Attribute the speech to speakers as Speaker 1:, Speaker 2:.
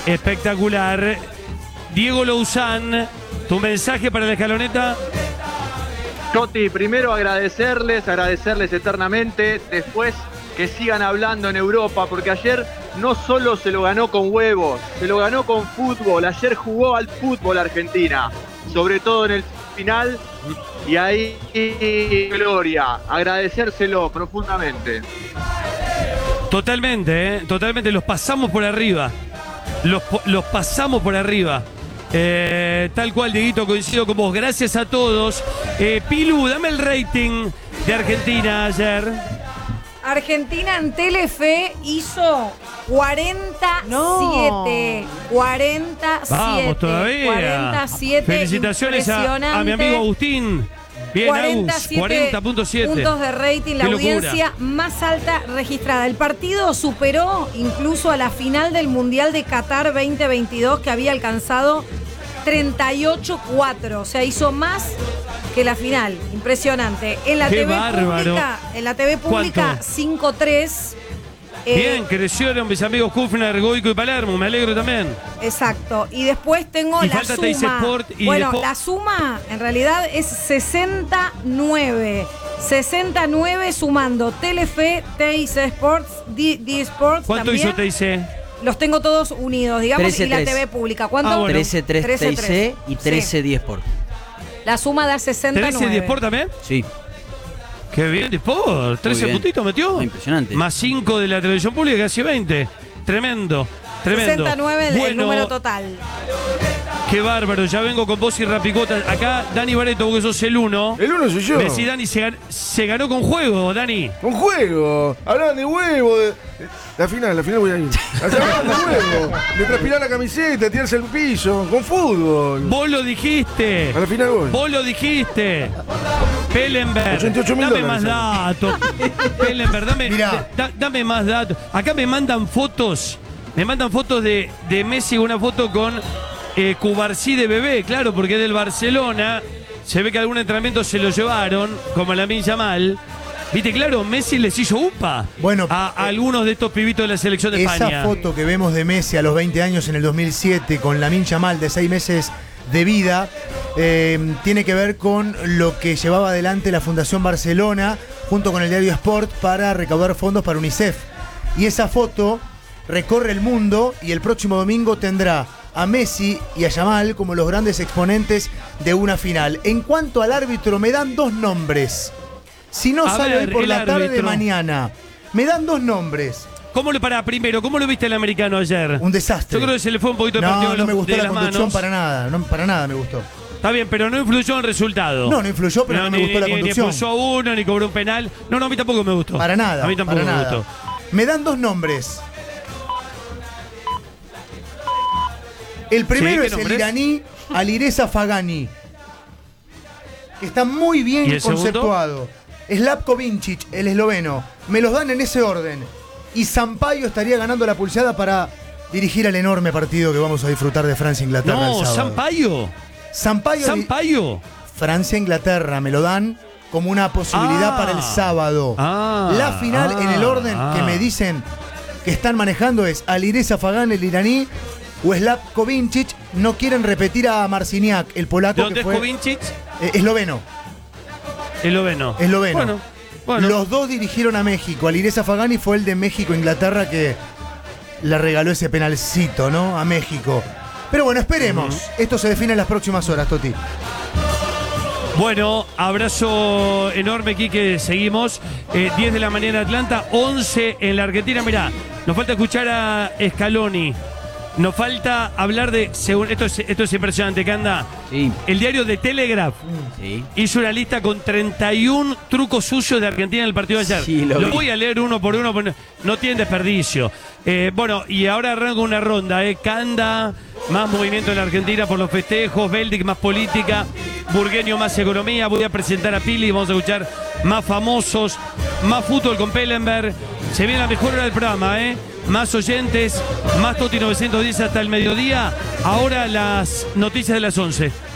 Speaker 1: Espectacular. Diego Louzán, tu mensaje para la escaloneta.
Speaker 2: Toti, primero agradecerles eternamente, después que sigan hablando en Europa, porque ayer no solo se lo ganó con huevos, se lo ganó con fútbol, ayer jugó al fútbol Argentina, sobre todo en el final, y ahí gloria, agradecérselo profundamente.
Speaker 1: Totalmente, totalmente, los pasamos por arriba, los pasamos por arriba. Tal cual, Dieguito, coincido con vos. Gracias a todos. Pilu, dame el rating de Argentina ayer.
Speaker 3: Argentina en Telefe hizo 47.
Speaker 4: No.
Speaker 3: 47.
Speaker 1: Vamos todavía.
Speaker 3: 47.
Speaker 1: Felicitaciones a mi amigo Agustín. Bien,
Speaker 3: 47
Speaker 1: 40.7
Speaker 3: puntos de rating, la
Speaker 1: Qué
Speaker 3: audiencia
Speaker 1: locura.
Speaker 3: más alta registrada. El partido superó incluso a la final del Mundial de Qatar 2022, que había alcanzado 38-4. O sea, hizo más que la final. Impresionante. En la
Speaker 1: Qué
Speaker 3: TV
Speaker 1: bárbaro.
Speaker 3: pública, en la TV pública,
Speaker 1: ¿Cuánto?
Speaker 3: 5-3.
Speaker 1: Bien, crecieron mis amigos Kufner, Goico y Palermo. Me alegro también.
Speaker 3: Exacto. Y después tengo
Speaker 1: Y
Speaker 3: la
Speaker 1: falta
Speaker 3: suma.
Speaker 1: Teis Sport y
Speaker 3: Bueno,
Speaker 1: después-
Speaker 3: la suma en realidad es 69. 69 sumando Telefe, Teis Sports, D Sports.
Speaker 1: ¿Cuánto
Speaker 3: también.
Speaker 1: hizo TIC?
Speaker 3: Los tengo todos unidos, digamos,
Speaker 5: 13-3.
Speaker 3: y la TV pública. ¿Cuánto?
Speaker 1: Ah, bueno.
Speaker 5: 13-3 TIC y 13-10 Sport.
Speaker 3: La suma da 69.
Speaker 1: ¿13 de Sport también?
Speaker 5: Sí.
Speaker 1: Qué bien, de Sport. 13
Speaker 5: bien.
Speaker 1: puntitos metió.
Speaker 5: Muy impresionante.
Speaker 1: Más 5 de la televisión pública, casi 20. Tremendo, tremendo.
Speaker 3: 69 el
Speaker 1: Bueno,
Speaker 3: número total.
Speaker 1: qué bárbaro. Ya vengo con vos y Rapicota. Acá, Dani Bareto, vos que sos el 1.
Speaker 6: El uno soy yo.
Speaker 1: Me decís, Dani, se ganó con juego, Dani.
Speaker 6: Un juego. Hablaban de huevo. La final voy a ir. Hablaban de huevo. De transpirar la camiseta, tirarse al piso. Con fútbol.
Speaker 1: Vos lo dijiste.
Speaker 6: A la final voy.
Speaker 1: Vos lo dijiste. Pellenberg,
Speaker 6: 88.000
Speaker 1: dame más
Speaker 6: dólares.
Speaker 1: datos. Pellenberg,
Speaker 7: Mirá.
Speaker 1: dame más datos. Acá me mandan fotos. Me mandan fotos de Messi, una foto con Cubarsí de bebé, claro, porque es del Barcelona. Se ve que algún entrenamiento se lo llevaron, como Lamine Yamal. Viste, claro, Messi les hizo upa
Speaker 7: Bueno,
Speaker 1: a algunos de estos pibitos de la selección de
Speaker 7: esa
Speaker 1: España.
Speaker 7: foto que vemos de Messi a los 20 años en el 2007 con Lamine Yamal de 6 meses de vida tiene que ver con lo que llevaba adelante la Fundación Barcelona junto con el diario Sport para recaudar fondos para UNICEF. Y esa foto recorre el mundo y el próximo domingo tendrá a Messi y a Yamal como los grandes exponentes de una final. En cuanto al árbitro, me dan dos nombres. Si no
Speaker 1: A
Speaker 7: sale
Speaker 1: ver,
Speaker 7: hoy por
Speaker 1: el
Speaker 7: la tarde de
Speaker 1: árbitro.
Speaker 7: mañana, me dan dos nombres.
Speaker 1: ¿Cómo lo viste el americano ayer?
Speaker 7: Un desastre.
Speaker 1: Yo creo que se le fue un poquito de partido
Speaker 7: No, no me gustó
Speaker 1: de
Speaker 7: la
Speaker 1: las
Speaker 7: conducción
Speaker 1: manos.
Speaker 7: para nada. No, para nada me gustó.
Speaker 1: Está bien, pero no influyó en el resultado.
Speaker 7: No influyó, pero no me gustó la
Speaker 1: Ni
Speaker 7: conducción.
Speaker 1: expulsó a uno, ni cobró un penal. No, a mí tampoco me gustó.
Speaker 7: Para nada.
Speaker 1: A mí tampoco
Speaker 7: para
Speaker 1: me
Speaker 7: nada.
Speaker 1: gustó.
Speaker 7: Me dan dos nombres. El primero
Speaker 1: ¿qué
Speaker 7: es el
Speaker 1: nombres?
Speaker 7: iraní Alireza Fagani, que está muy
Speaker 1: ¿Y
Speaker 7: bien
Speaker 1: el segundo?
Speaker 7: conceptuado. Slavko Vincic, el esloveno. Me los dan en ese orden. Y Sampaio estaría ganando la pulseada para dirigir al enorme partido que vamos a disfrutar de Francia-Inglaterra el
Speaker 1: No,
Speaker 7: sábado.
Speaker 1: Sampaio.
Speaker 7: Sampaio. Francia-Inglaterra, me lo dan como una posibilidad para el sábado. La final en el orden que me dicen que están manejando es Alireza Fagani, el iraní, o Slavko Vincic. No quieren repetir a Marciniak, el polaco
Speaker 1: ¿De dónde
Speaker 7: que
Speaker 1: es
Speaker 7: fue
Speaker 1: Kovincic?
Speaker 7: esloveno.
Speaker 1: Esloveno.
Speaker 7: Esloveno.
Speaker 1: Bueno.
Speaker 7: Los dos dirigieron a México. Alireza Fagani fue el de México-Inglaterra que le regaló ese penalcito, ¿no? A México. Pero bueno, esperemos. Esto se define en las próximas horas, Toti.
Speaker 1: Bueno, abrazo enorme, Quique. Seguimos. 10 de la mañana en Atlanta, 11 en la Argentina. Mirá, nos falta escuchar a Scaloni. Nos falta hablar de... Esto es impresionante, Canda.
Speaker 5: Sí.
Speaker 1: El diario de Telegraph
Speaker 5: Sí.
Speaker 1: hizo una lista con 31 trucos sucios de Argentina en el partido de ayer.
Speaker 5: Sí, lo vi.
Speaker 1: voy a leer uno por uno, porque no tienen desperdicio. Bueno, y ahora arranca una ronda. Canda, más movimiento en la Argentina por los festejos. Beldic, más política. Burgueño, más economía. Voy a presentar a Pili. Vamos a escuchar más famosos. Más fútbol con Pellenberg. Se viene la mejor hora del programa, Más oyentes, más Toti 910 hasta el mediodía. Ahora las noticias de las 11.